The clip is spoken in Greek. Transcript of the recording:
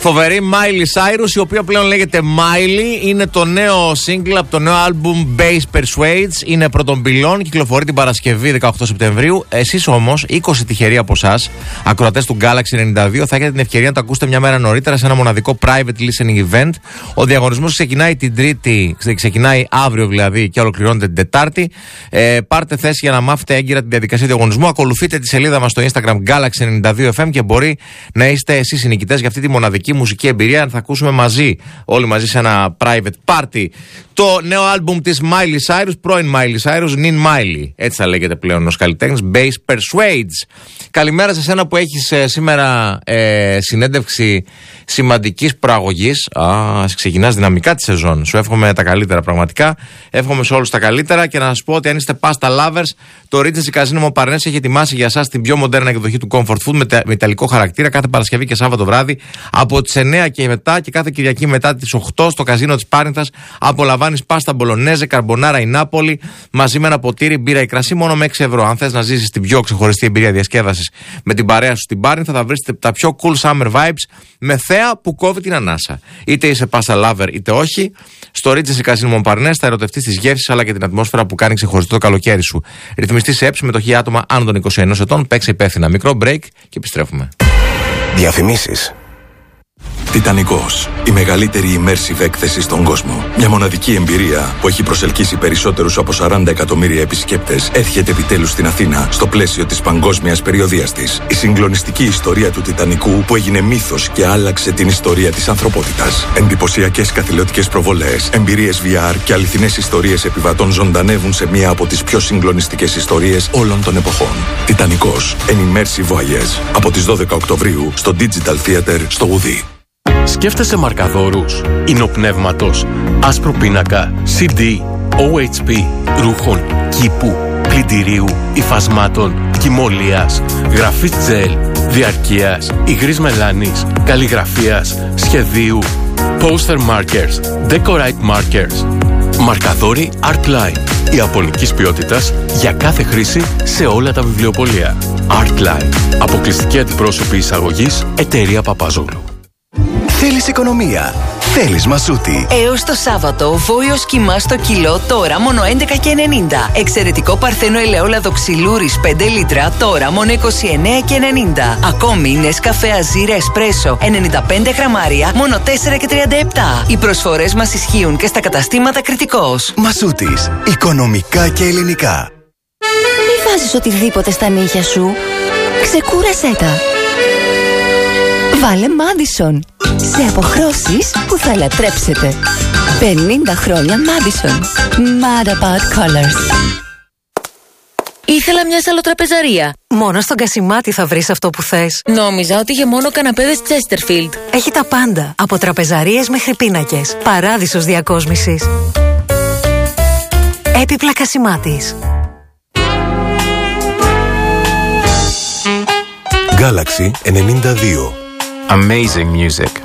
Φοβερή Miley Cyrus, η οποία πλέον λέγεται Miley. Είναι το νέο single από το νέο album Bass Persuades. Είναι πρώτων πυλών, κυκλοφορεί την Παρασκευή 18 Σεπτεμβρίου. Εσείς όμως, 20 τυχεροί από εσάς, ακροατές του Galaxy 92, θα έχετε την ευκαιρία να το ακούσετε μια μέρα νωρίτερα σε ένα μοναδικό private listening event. Ο διαγωνισμός ξεκινάει την Τρίτη, ξεκινάει αύριο δηλαδή και ολοκληρώνεται την Τετάρτη. Πάρτε θέση για να μάθετε έγκυρα τη διαδικασία διαγωνισμού. Ακολουθείτε τη σελίδα μας στο Instagram Galaxy 92 FM και μπορεί να είστε εσείς οι νικητές για αυτή τη μοναδική μουσική εμπειρία. Θα ακούσουμε μαζί, όλοι μαζί σε ένα private party, το νέο άλμπουμ της Miley Cyrus, πρώην Miley Cyrus, Nin Miley. Έτσι θα λέγεται πλέον ως καλλιτέχνης, Bass Persuades. Καλημέρα σε εσένα που έχεις σήμερα συνέντευξη σημαντικής προαγωγής. Ξεκινάς δυναμικά τη σεζόν. Σου εύχομαι τα καλύτερα πραγματικά. Εύχομαι σε όλους τα καλύτερα και να σας πω ότι αν είστε pasta lovers, το Regency Casino Montparnasse έχει ετοιμάσει για εσάς την πιο μοντέρνα εκδοχή του Comfort Food με ιταλικό χαρακτήρα κάθε Παρασκευή και Σάββατο βράδυ από τις 9 και μετά και κάθε Κυριακή μετά τις 8 στο καζίνο της Πάρνηθας. Απολαμβάνεις πάστα μπολονέζε, καρμπονάρα η Νάπολη μαζί με ένα ποτήρι μπύρα ή κρασί μόνο με 6 ευρώ. Αν θες να ζήσεις την πιο ξεχωριστή εμπειρία διασκέδασης με την παρέα σου στην Πάρνηθα, θα βρεις τα πιο cool summer vibes με θέα που κόβει την ανάσα. Είτε είσαι pasta lover είτε όχι, στο Regency Casino Montparnasse θα ερωτευτείς τις γεύσεις αλλά και την ατμόσφαιρα που κάνει ξεχωριστό το καλοκαίρι σου. Ρυθμιστή σε συμμετοχή άτομα άνω των 21 ετών. Παίξε υπεύθυνα. Μικρό break και επιστρέφουμε. Διαφημίσεις. Τιτανικός, η μεγαλύτερη immersive έκθεση στον κόσμο. Μια μοναδική εμπειρία που έχει προσελκύσει περισσότερους από 40 εκατομμύρια επισκέπτες έρχεται επιτέλους στην Αθήνα στο πλαίσιο της παγκόσμιας περιοδείας της. Η συγκλονιστική ιστορία του Τιτανικού που έγινε μύθος και άλλαξε την ιστορία της ανθρωπότητας. Εντυπωσιακές καθηλωτικές προβολές, εμπειρίες VR και αληθινές ιστορίες επιβατών ζωντανεύουν σε μία από τις πιο συγκλονιστικές ιστορίες όλων των εποχών. Τιτανικός, an immersive voyage. Από τις 12 Οκτωβρίου στο Digital Theater στο Ουδί. Σκέφτεσαι μαρκαδόρους, υνοπνεύματος, άσπρο πίνακα, CD, OHP, ρούχων, κήπου, πλυντηρίου, υφασμάτων, κοιμωλίας, γραφής τζελ, διαρκείας, υγρής μελάνης, καλλιγραφίας, σχεδίου, poster markers, decorate markers. Μαρκαδόροι Artline, ιαπωνικής ποιότητας για κάθε χρήση σε όλα τα βιβλιοπωλεία. Artline, αποκλειστική αντιπρόσωπη εισαγωγής, εταιρεία Παπαζόγλου. Θέλεις οικονομία, θέλεις Μασούτη. Έως το Σάββατο, βόηος κιμά στο κιλό τώρα μόνο 11,90. Εξαιρετικό παρθένο ελαιόλαδο ξυλούρης 5 λίτρα τώρα μόνο 29,90. Ακόμη Νεσκαφέ Αζίρ Εσπρέσο 95 γραμμάρια μόνο 4,37. Οι προσφορές μας ισχύουν και στα καταστήματα Κρητικός. Μασούτης, οικονομικά και ελληνικά. Μη βάζεις οτιδήποτε στα νύχια σου. Ξεκούρασέ τα. Βάλε Madison. Σε αποχρώσεις που θα λατρέψετε. 50 χρόνια Madison. Mad about colors. Ήθελα μια σαλοτραπεζαρία. Μόνο στον Κασιμάτη θα βρεις αυτό που θες. Νόμιζα ότι είχε μόνο καναπέδες Chesterfield. Έχει τα πάντα. Από τραπεζαρίες μέχρι πίνακες. Παράδεισος διακόσμησης. Έπιπλα Κασιμάτης. Galaxy 92. Amazing music